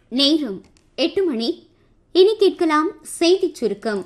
நேரம் 8 மணி. இனி கேட்கலாம் செய்திச் சுருக்கம்.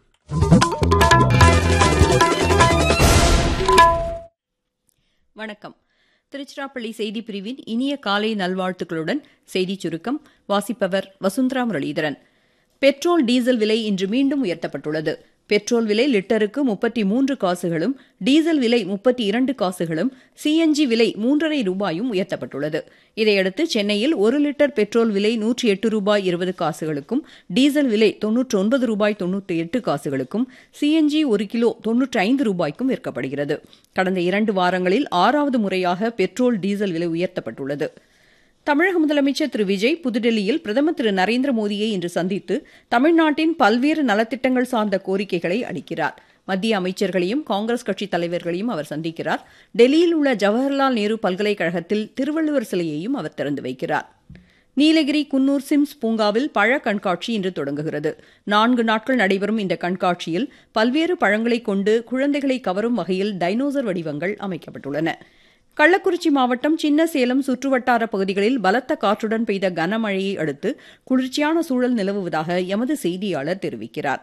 வணக்கம். திருச்சிராப்பள்ளி செய்திப் பிரிவின் இனிய காலை நல்வாழ்த்துக்களுடன் செய்திச் சுருக்கம் வாசிப்பவர் வசுந்தரா முரளிதரன். பெட்ரோல் டீசல் விலை இன்று மீண்டும் உயர்த்தப்பட்டுள்ளது. பெட்ரோல் விலை லிட்டருக்கு 33 காசுகளும், டீசல் விலை 32 காசுகளும், சிஎன்ஜி விலை 3.5 ரூபாயும் உயர்த்தப்பட்டுள்ளது. இதையடுத்து சென்னையில் 1 லிட்டர் பெட்ரோல் விலை 108 ரூபாய் 20 காசுகளுக்கும், டீசல் விலை 99 ரூபாய் 98 காசுகளுக்கும், சிஎன்ஜி 1 கிலோ 95 ரூபாய்க்கும் விற்கப்படுகிறது. கடந்த 2 வாரங்களில் 6வது முறையாக பெட்ரோல் டீசல் விலை உயர்த்தப்பட்டுள்ளது. தமிழக முதலமைச்சர் திரு விஜய் புதுடெல்லியில் பிரதமர் திரு நரேந்திர மோடியை இன்று சந்தித்து தமிழ்நாட்டின் பல்வேறு நலத்திட்டங்கள் சார்ந்த கோரிக்கைகளை அளிக்கிறார். மத்திய அமைச்சர்களையும் காங்கிரஸ் கட்சித் தலைவர்களையும் அவர் சந்திக்கிறார். டெல்லியில் உள்ள ஜவஹர்லால் நேரு பல்கலைக்கழகத்தில் திருவள்ளுவர் சிலையையும் அவர் திறந்து வைக்கிறார். நீலகிரி குன்னூர் சிம்ஸ் பூங்காவில் பழ கண்காட்சி இன்று தொடங்குகிறது. 4 நாட்கள் நடைபெறும் இந்த கண்காட்சியில் பல்வேறு பழங்களை கொண்டு குழந்தைகளை கவரும் வகையில் டைனோசர் வடிவங்கள் அமைக்கப்பட்டுள்ளன. கள்ளக்குறிச்சி மாவட்டம் சின்னசேலம் சுற்றுவட்டார பகுதிகளில் பலத்த காற்றுடன் பெய்த கனமழையை அடுத்து குளிர்ச்சியான சூழல் நிலவுவதாக எமது செய்தியாளர் தெரிவிக்கிறார்.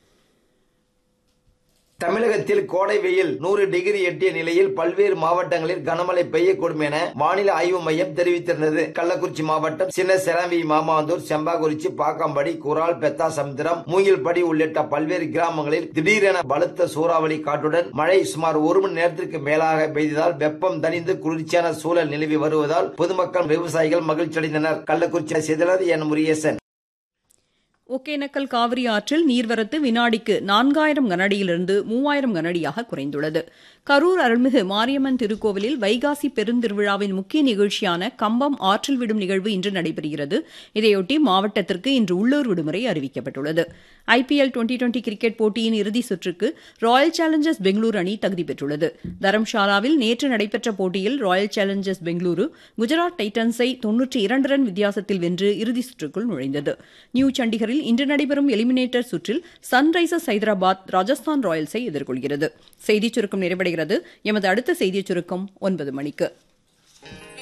தமிழகத்தில் கோடை வெயில் 100 டிகிரி எட்டிய நிலையில் பல்வேறு மாவட்டங்களில் கனமழை பெய்யக்கூடும் என வானிலை ஆய்வு மையம் தெரிவித்திருந்தது. கள்ளக்குறிச்சி மாவட்டம் சின்னசேலம், மாமாந்தூர், செம்பாக்குறிச்சி, பாக்கம்படி, குரால், பெத்தாசமுத்திரம், மூங்கில்படி உள்ளிட்ட பல்வேறு கிராமங்களில் திடீரென பலத்த சூறாவளி காற்றுடன் மழை சுமார் 1 மணி நேரத்திற்கு மேலாக பெய்ததால் வெப்பம் தணிந்து குளிர்ச்சியான சூழல் நிலவி வருவதால் பொதுமக்கள், விவசாயிகள் மகிழ்ச்சியடைந்தனர். கள்ளக்குறிச்சி செய்தியாளர் என் முருகேசன். ஒகேனக்கல் காவிரி ஆற்றில் நீர்வரத்து வினாடிக்கு 4000 கனஅடியிலிருந்து 3000 கனஅடியாக குறைந்துள்ளது. கரூர் அருள்மிகு மாரியம்மன் திருக்கோவிலில் வைகாசி பெருந்திருவிழாவின் முக்கிய நிகழ்ச்சியான கம்பம் ஆற்றில் விடும் நிகழ்வு இன்று நடைபெறுகிறது. இதையொட்டி மாவட்டத்திற்கு இன்று உள்ளூர் விடுமுறை அறிவிக்கப்பட்டுள்ளது. ஐபிஎல் 2020 கிரிக்கெட் போட்டியின் இறுதிச் சுற்றுக்கு ராயல் சேலஞ்சர்ஸ் பெங்களூரு அணி தகுதி பெற்றுள்ளது. தரம்ஷாலாவில் நேற்று நடைபெற்ற போட்டியில் Royal Challengers Bengaluru Gujarat டைட்டன்ஸை 92 run வித்தியாசத்தில் வென்று இறுதிச் சுற்றுக்குள் நுழைந்தது. நியூ சண்டிகரில் இன்று நடைபெறும் எலிமினேட்டர் சுற்றில் சன்ரைசர்ஸ் ஹைதராபாத் ராஜஸ்தான் ராயல்ஸை எதிர்கொள்கிறது. செய்திச் சுருக்கம் நிறைவடைகிறது. எமது அடுத்த செய்திச் சுருக்கம் 9 மணிக்கு.